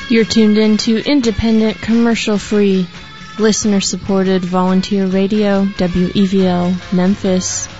You're tuned in to independent, commercial-free, listener-supported volunteer radio, WEVL Memphis.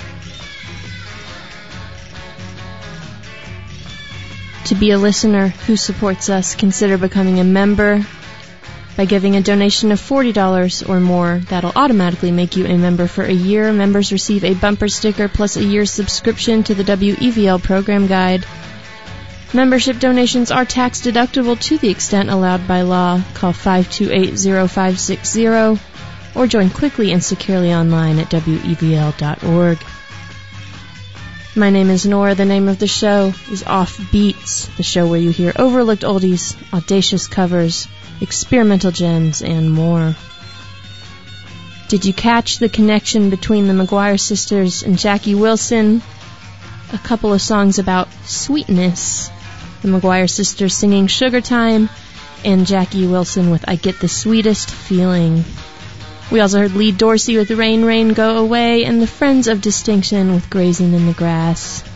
To be a listener who supports us, consider becoming a member by giving a donation of $40 or more. That'll automatically make you a member for a year. Members receive a bumper sticker plus a year's subscription to the WEVL program guide. Membership donations are tax deductible to the extent allowed by law. Call 528-0560 or join quickly and securely online at WEVL.org. My name is Nora. The name of the show is Off Beats, the show where you hear overlooked oldies, audacious covers, experimental gems, and more. Did you catch the connection between the McGuire sisters and Jackie Wilson? A couple of songs about sweetness. The McGuire sisters singing Sugar Time, and Jackie Wilson with I Get the Sweetest Feeling. We also heard Lee Dorsey with Rain, Rain, Go Away, and the Friends of Distinction with Grazing in the Grass.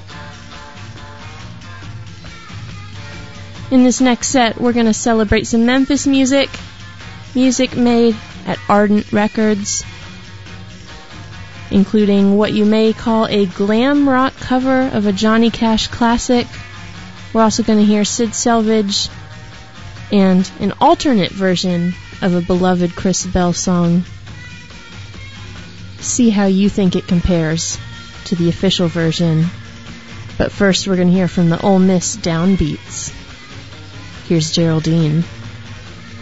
In this next set, we're going to celebrate some Memphis music made at Ardent Records, including what you may call a glam rock cover of a Johnny Cash classic. We're also going to hear Sid Selvage and an alternate version of a beloved Chris Bell song. See how you think it compares to the official version. But first we're going to hear from the Ole Miss Downbeats. Here's Geraldine.